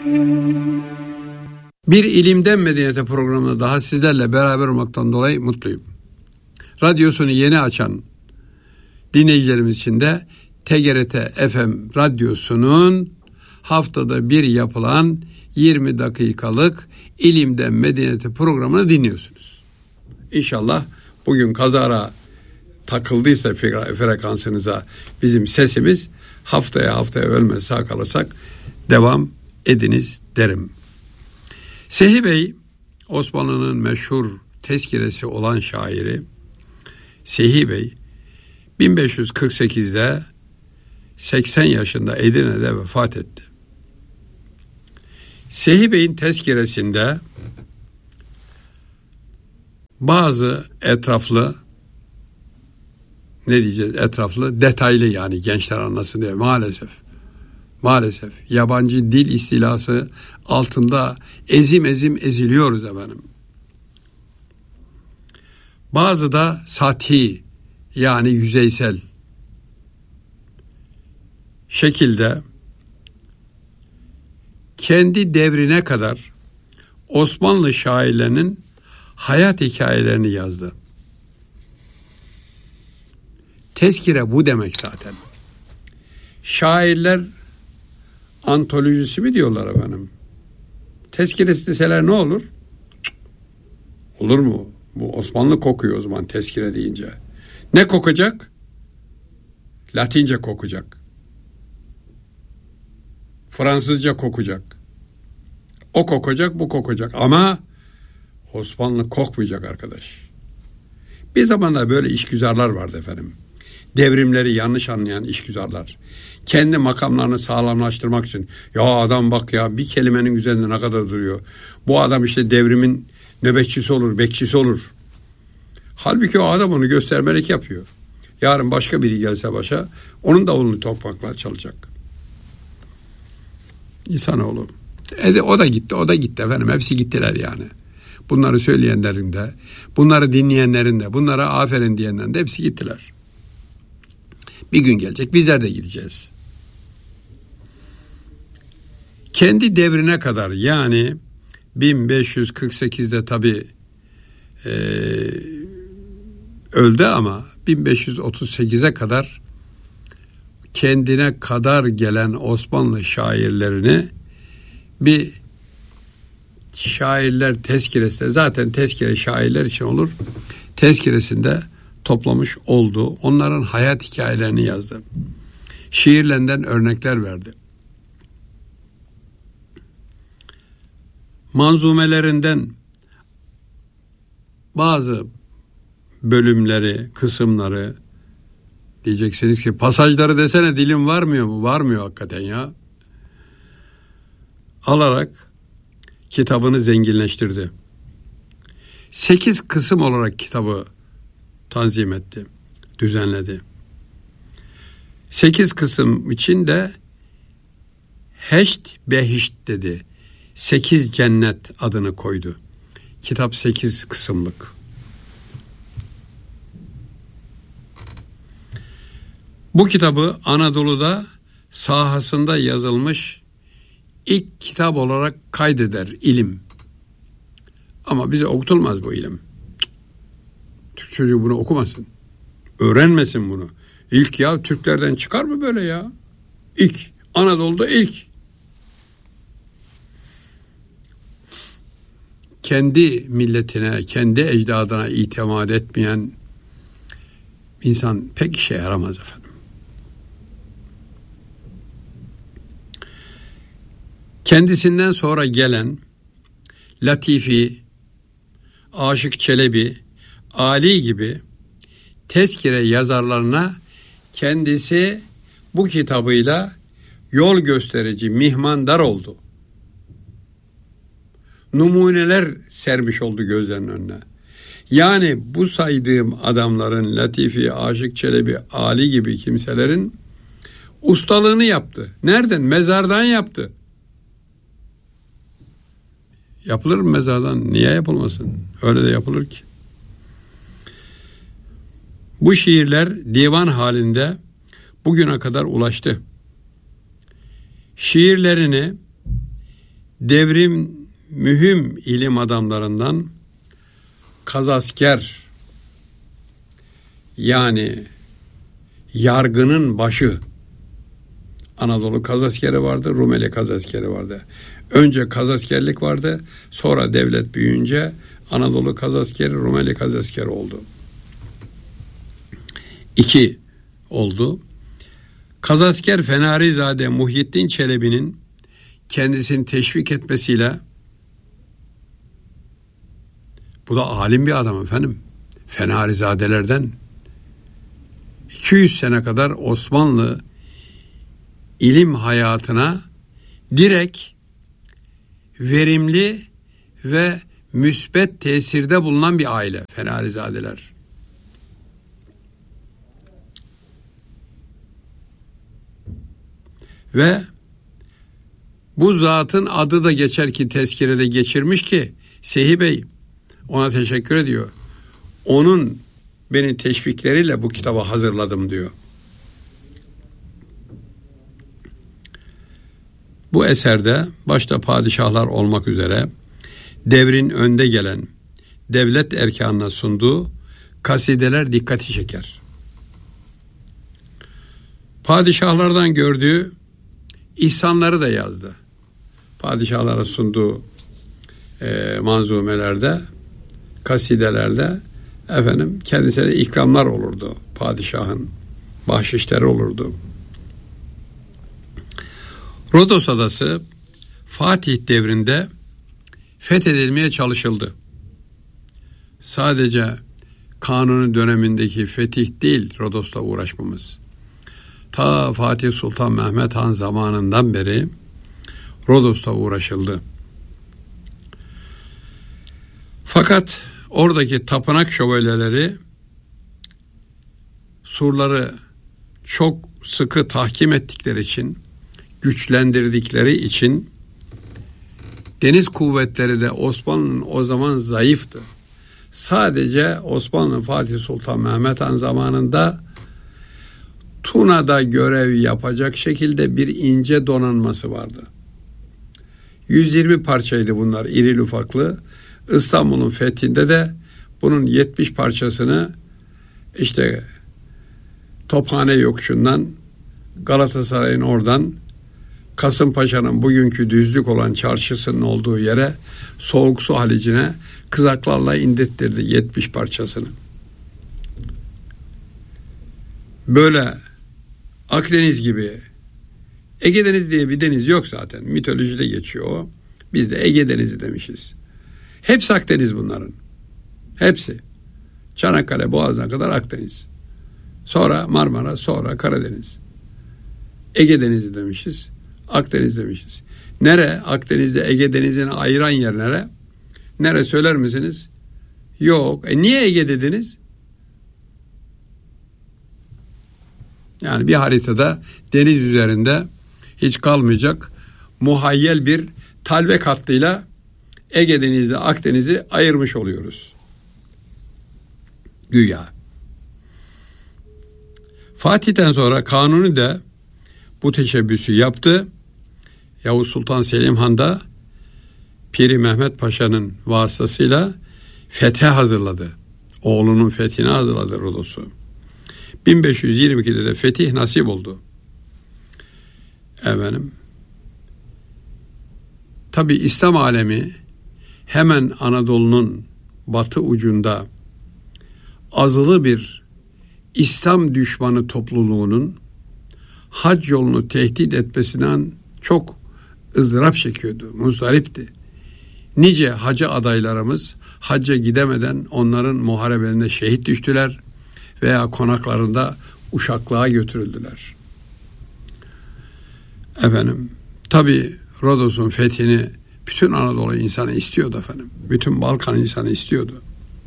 Bir İlimden Medeniyete programında daha sizlerle beraber olmaktan dolayı mutluyum. Radyosunu yeni açan dinleyicilerimiz için de TGRT FM radyosunun haftada bir yapılan 20 dakikalık İlimden Medeniyete programını dinliyorsunuz. İnşallah bugün kazara takıldıysa frekansınıza bizim sesimiz, haftaya ölmez sağ kalırsak devam ediniz derim. Sehi Bey, Osmanlı'nın meşhur tezkiresi olan şairi Sehi Bey 1548'de 80 yaşında Edirne'de vefat etti. Sehi Bey'in tezkiresinde bazı etraflı detaylı, yani gençler anlasın diye maalesef yabancı dil istilası altında ezim eziliyoruz efendim. Bazı da sathi, yani yüzeysel şekilde kendi devrine kadar Osmanlı şairlerinin hayat hikayelerini yazdı. Tezkire bu demek zaten. Şairler antolojisi mi diyorlar efendim? Tezkiresi deseler ne olur? Olur mu? Bu Osmanlı kokuyor o zaman tezkire deyince. Ne kokacak? Latince kokacak. Fransızca kokacak. O kokacak, bu kokacak. Ama Osmanlı kokmayacak arkadaş. Bir zamanlar böyle işgüzarlar vardı efendim. Devrimleri yanlış anlayan işgüzarlar. Kendi makamlarını sağlamlaştırmak için. Ya adam bak ya, bir kelimenin üzerinde ne kadar duruyor. Bu adam işte devrimin nöbetçisi olur, bekçisi olur. Halbuki o adam onu göstermelik yapıyor. Yarın başka biri gelse başa, onun da onu topraklar çalacak. İnsanoğlu. O da gitti efendim. Hepsi gittiler yani. Bunları söyleyenlerin de, bunları dinleyenlerin de, bunlara aferin diyenlerin de hepsi gittiler. Bir gün gelecek, bizler de gideceğiz. Kendi devrine kadar, yani 1548'de tabii öldü ama 1538'e kadar kendine kadar gelen Osmanlı şairlerini bir şairler tezkiresinde, zaten tezkire şairler için olur, tezkiresinde toplamış oldu. Onların hayat hikayelerini yazdı. Şiirlerinden örnekler verdi. Manzumelerinden bazı bölümleri, kısımları, diyeceksiniz ki pasajları desene, dilim varmıyor mu? Varmıyor hakikaten ya. Alarak kitabını zenginleştirdi. 8 kısım olarak kitabı tanzim etti, düzenledi. 8 kısım için de Heşt Behişt dedi. 8 cennet adını koydu. Kitap 8 kısımlık. Bu kitabı Anadolu'da sahasında yazılmış ilk kitap olarak kaydeder ilim. Ama bize okutulmaz bu ilim. Türk çocuğu bunu okumasın. Öğrenmesin bunu. İlk ya, Türklerden çıkar mı böyle ya? İlk. Anadolu'da ilk. Kendi milletine, kendi ecdadına itimat etmeyen insan pek işe yaramaz efendim. Kendisinden sonra gelen Latifi, Aşık Çelebi, Ali gibi tezkire yazarlarına kendisi bu kitabıyla yol gösterici, mihmandar oldu. Numuneler sermiş oldu gözlerinin önüne. Yani bu saydığım adamların, Latifi, Aşık Çelebi, Ali gibi kimselerin ustalığını yaptı. Nereden? Mezardan yaptı. Yapılır mı mezardan? Niye yapılmasın? Öyle de yapılır ki. Bu şiirler divan halinde bugüne kadar ulaştı. Şiirlerini devrim mühim ilim adamlarından Kazasker, yani yargının başı, Anadolu Kazaskeri vardı, Rumeli Kazaskeri vardı. Önce Kazaskerlik vardı, sonra devlet büyüyünce Anadolu Kazaskeri, Rumeli Kazaskeri oldu. 2 oldu. Kazasker Fenarizade Muhyiddin Çelebi'nin kendisini teşvik etmesiyle, bu da alim bir adam efendim, Fenarizadelerden 200 sene kadar Osmanlı ilim hayatına direkt verimli ve müsbet tesirde bulunan bir aile Fenarizadeler. Ve bu zatın adı da geçer ki tezkirede geçirmiş ki Sehi Bey ona teşekkür ediyor. Onun beni teşvikleriyle bu kitabı hazırladım diyor. Bu eserde başta padişahlar olmak üzere devrin önde gelen devlet erkanına sunduğu kasideler dikkati çeker. Padişahlardan gördüğü ihsanları da yazdı. Padişahlara sunduğu manzumelerde, kasidelerde kendisine ikramlar olurdu. Padişahın bahşişleri olurdu. Rodos Adası Fatih devrinde fethedilmeye çalışıldı. Sadece Kanuni dönemindeki fetih değil Rodos'la uğraşmamız. Ta Fatih Sultan Mehmet Han zamanından beri Rodos'la uğraşıldı. Fakat oradaki tapınak şövalyeleri surları çok sıkı tahkim ettikleri için, güçlendirdikleri için deniz kuvvetleri de Osmanlı'nın o zaman zayıftı. Sadece Osmanlı Fatih Sultan Mehmet Han zamanında Tuna'da görev yapacak şekilde bir ince donanması vardı. 120 parçaydı bunlar, irili ufaklı. İstanbul'un fethinde de bunun 70 parçasını Tophane yokuşundan, Galatasaray'ın oradan, Kasımpaşa'nın bugünkü düzlük olan çarşısının olduğu yere, Soğuk Su Halicine kızaklarla indirttirdi 70 parçasını. Böyle Akdeniz gibi, Ege Denizi diye bir deniz yok zaten. Mitolojide geçiyor o. Biz de Ege Denizi demişiz. Hepsi Akdeniz bunların. Hepsi. Çanakkale Boğazı'na kadar Akdeniz. Sonra Marmara, sonra Karadeniz. Ege Denizi demişiz. Akdeniz demişiz. Nere? Akdeniz'de Ege Denizi'ni ayıran yer nere? Nere söyler misiniz? Yok. Niye Ege dediniz? Yani bir haritada deniz üzerinde hiç kalmayacak muhayyel bir talvek hattıyla Ege Denizi'yle Akdeniz'i ayırmış oluyoruz. Güya. Fatih'ten sonra Kanuni de bu teşebbüsü yaptı. Yavuz Sultan Selim Han da Piri Mehmet Paşa'nın vasıtasıyla fethe hazırladı. Oğlunun fethine hazırladı Rodos'u. 1522'de de fetih nasip oldu. Tabi İslam alemi hemen Anadolu'nun batı ucunda azılı bir İslam düşmanı topluluğunun hac yolunu tehdit etmesinden çok ızdırap çekiyordu, muzdaripti. Nice hacı adaylarımız hacca gidemeden onların muharebelerinde şehit düştüler veya konaklarında uşaklığa götürüldüler. Tabi Rodos'un fethini bütün Anadolu insanı istiyordu efendim. Bütün Balkan insanı istiyordu.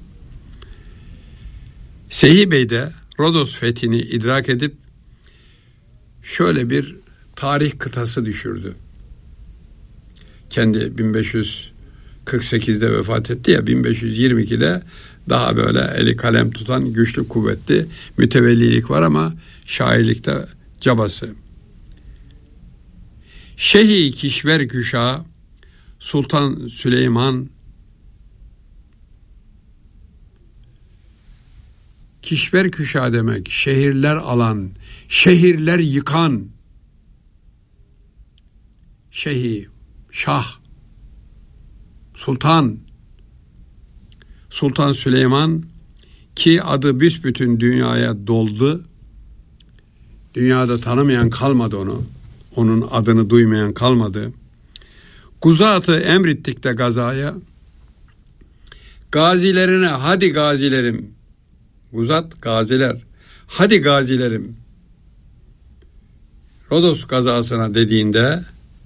Sehi Bey de Rodos fethini idrak edip şöyle bir tarih kıtası düşürdü. Kendi 1548'de vefat etti ya, 1522'de daha böyle eli kalem tutan güçlü kuvvetli mütevellilik var ama şairlikte cabası. Şehi kişver küşa Sultan Süleyman kişver küşa demek, şehirler alan, şehirler yıkan, şehi, şah, sultan, Sultan Süleyman ki adı büsbütün dünyaya doldu. Dünyada tanımayan kalmadı onu. Onun adını duymayan kalmadı. Guzatı emrettik de gazaya. Gazilerine hadi gazilerim. Guzat gaziler. Hadi gazilerim. Rodos gazasına dediğinde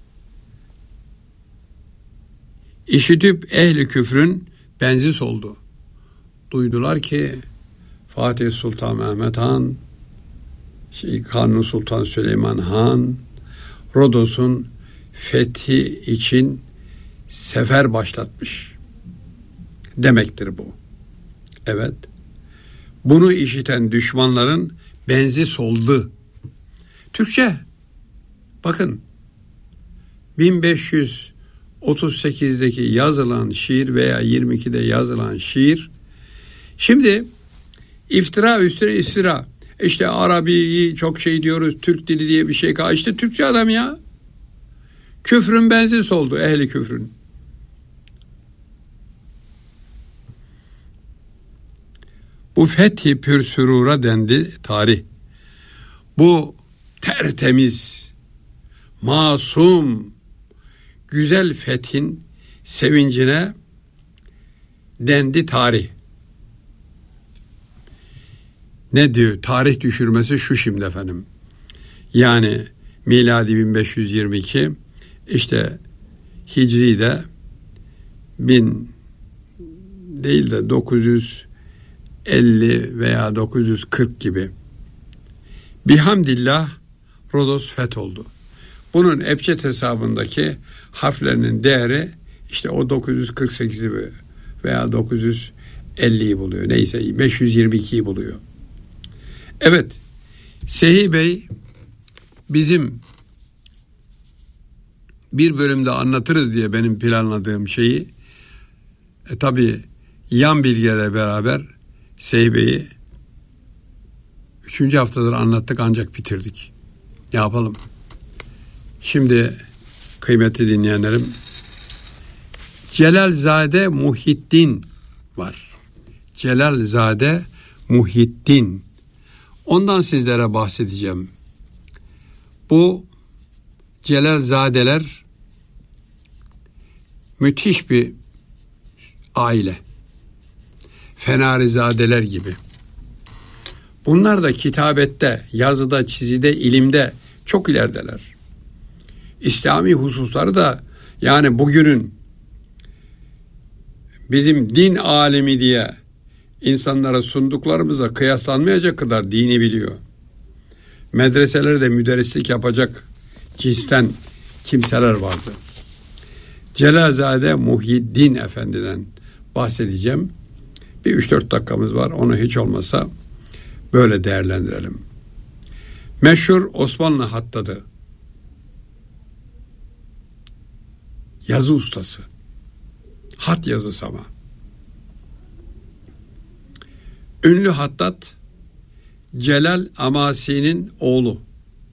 işitip ehli küfrün benzi soldu. Duydular ki Fatih Sultan Mehmet Han, Kanuni Sultan Süleyman Han Rodos'un fethi için sefer başlatmış demektir bu. Evet. Bunu işiten düşmanların benzi soldu. Türkçe. Bakın. 1538'deki yazılan şiir veya 22'de yazılan şiir. Şimdi iftira üstüne iftira. İşte Arabi'yi çok şey diyoruz. Türk dili diye bir şey kaldı. İşte Türkçe adam ya. Küfrün benzi soldu. Ehli küfrün. Bu fethi pür sürura dendi tarih. Bu tertemiz, masum, güzel fethin sevincine dendi tarih. Ne diyor? Tarih düşürmesi şu şimdi efendim. Yani miladi 1522, işte Hicri de 1000 değil de 950 veya 940 gibi. Bihamdillah Rodos fetholdu. Bunun Ebced hesabındaki harflerinin değeri işte o 948'i veya 950'yi buluyor. Neyse 522'yi buluyor. Evet, Sehi Bey bizim bir bölümde anlatırız diye benim planladığım şeyi tabii yan bilgilerle beraber Sehi Bey'i 3. haftadır anlattık ancak bitirdik. Ne yapalım? Şimdi kıymetli dinleyenlerim, Celalzade Muhyiddin var. Celalzade Muhyiddin. Ondan sizlere bahsedeceğim. Bu Celalzadeler müthiş bir aile. Fenarizadeler gibi. Bunlar da kitabette, yazıda, çizide, ilimde çok ilerideler. İslami hususları da yani bugünün bizim din alemi diye insanlara sunduklarımıza kıyaslanmayacak kadar dini biliyor. Medreselerde müderrislik yapacak cinsten kimseler vardı. Celalzade Muhyiddin Efendi'den bahsedeceğim. Bir 3-4 dakikamız var. Onu hiç olmasa böyle değerlendirelim. Meşhur Osmanlı hattadı. Yazı ustası. Hat yazısı ama. Ünlü hattat Celal Amasi'nin oğlu.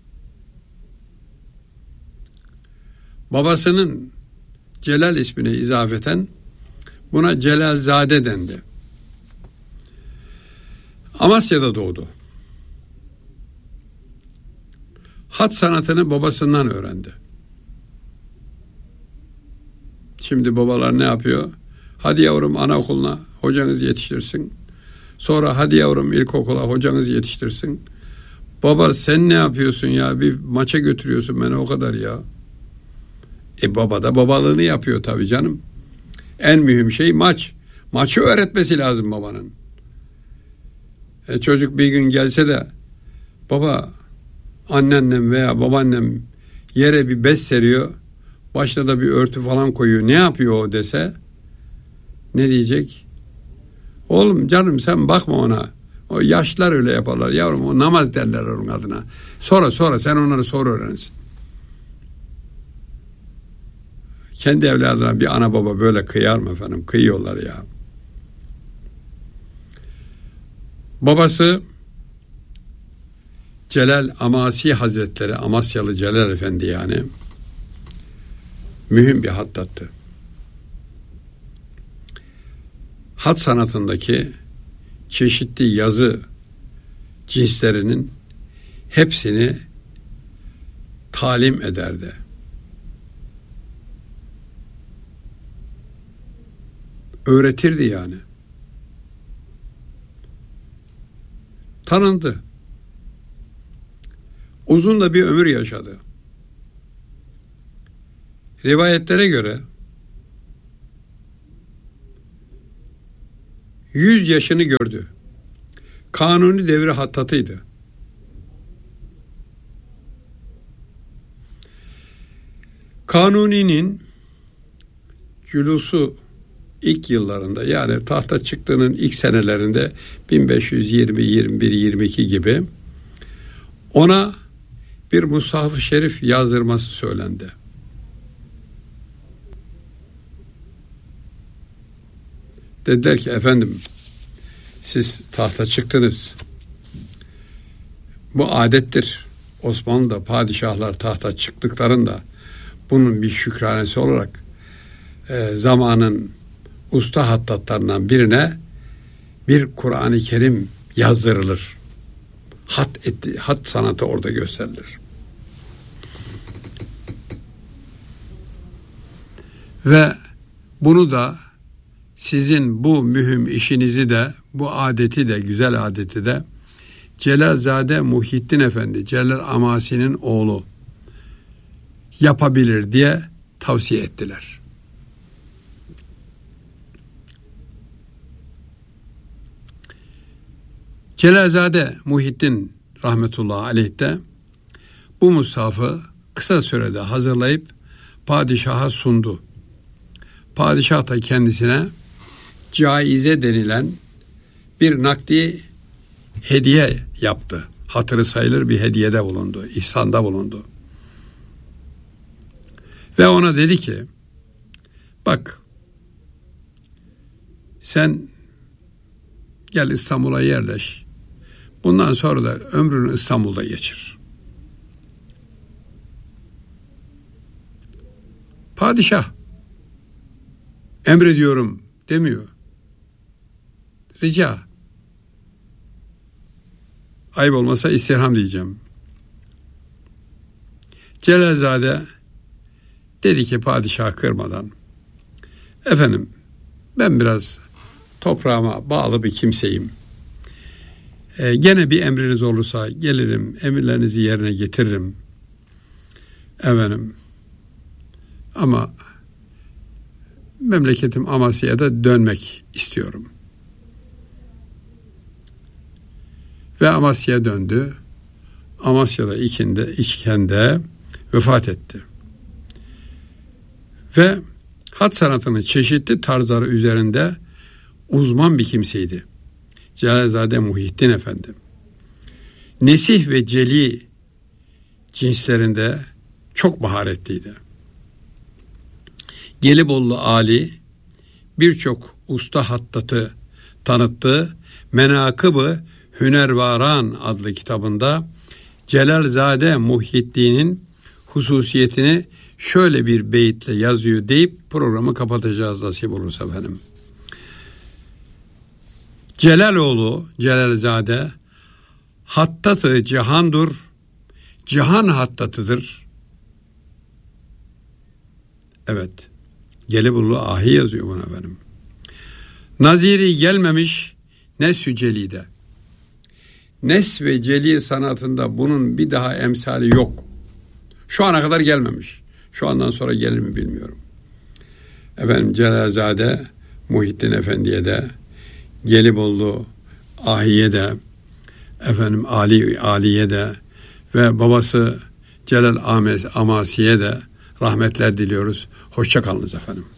Babasının Celal ismine izafeten buna Celalzade dendi. Amasya'da doğdu. Hat sanatını babasından öğrendi. Şimdi babalar ne yapıyor? Hadi yavrum anaokuluna hocanız yetiştirsin. Sonra hadi yavrum ilkokula hocanız yetiştirsin. Baba sen ne yapıyorsun ya? Bir maça götürüyorsun beni o kadar ya. Baba da babalığını yapıyor tabii canım. En mühim şey maç. Maçı öğretmesi lazım babanın. Çocuk bir gün gelse de baba anneannem veya babaannem yere bir bez seriyor. Başına da bir örtü falan koyuyor. Ne yapıyor o dese ne diyecek? Oğlum canım sen bakma ona. O yaşlılar öyle yaparlar. Yavrum o namaz derler onun adına. Sonra sen onları sonra öğrenirsin. Kendi evladına bir ana baba böyle kıyar mı efendim? Kıyıyorlar ya. Babası Celal Amasi Hazretleri, Amasyalı Celal Efendi yani, mühim bir hattattı. Hat sanatındaki çeşitli yazı cinslerinin hepsini talim ederdi. Öğretirdi yani. Tanındı. Uzun da bir ömür yaşadı. Rivayetlere göre 100 yaşını gördü. Kanuni devri hattatıydı. Kanuni'nin culusu ilk yıllarında, yani tahta çıktığının ilk senelerinde 1520, 21, 22 gibi ona bir Mushaf-ı Şerif yazdırması söylendi. Dediler ki efendim siz tahta çıktınız. Bu adettir. Osmanlı'da padişahlar tahta çıktıklarında bunun bir şükranesi olarak zamanın usta hattatlarından birine bir Kur'an-ı Kerim yazdırılır. Hat sanatı orada gösterilir. Ve bunu da sizin bu mühim işinizi de, bu adeti de, güzel adeti de Celalzade Muhyiddin Efendi, Celal Amasi'nin oğlu yapabilir diye tavsiye ettiler. Celalzade Muhyiddin rahmetullahi aleyh de bu mushafı kısa sürede hazırlayıp padişaha sundu. Padişah da kendisine caize denilen bir nakdi hediye yaptı. Hatırı sayılır bir hediyede bulundu, ihsanda bulundu. Ve ona dedi ki, bak sen gel İstanbul'a yerleş. Bundan sonra da ömrünü İstanbul'da geçir. Padişah emrediyorum demiyor. Rica. Ayıp olmasa istirham diyeceğim. Celalzade dedi ki padişah kırmadan, efendim ben biraz toprağıma bağlı bir kimseyim. Gene bir emriniz olursa gelirim, emirlerinizi yerine getiririm. Efendim ama memleketim Amasya'da dönmek istiyorum. Ve Amasya'ya döndü. Amasya'da İçken'de vefat etti. Ve hat sanatının çeşitli tarzları üzerinde uzman bir kimseydi. Celalzade Muhyiddin Efendi. Nesih ve celi cinslerinde çok maharetliydi. Gelibolu Ali birçok usta hattatı tanıttığı Menakıb-ı Hünervaran adlı kitabında Celalzade Muhyiddin'in hususiyetini şöyle bir beyitle yazıyor deyip programı kapatacağız nasip olursa efendim. Celaloğlu Celalzade hattatı cihandur, cihan hattatıdır. Evet, Gelibolu Ahi yazıyor buna efendim. Naziri gelmemiş Nes-ü Celi'de. Nes ve Celi sanatında bunun bir daha emsali yok. Şu ana kadar gelmemiş. Şu andan sonra gelir mi bilmiyorum. Efendim Celalzade Muhyiddin Efendi'ye de, Gelibolu Ahi'ye de, efendim Ali'ye de ve babası Celal Amasi'ye de rahmetler diliyoruz. Hoşça kalınız efendim.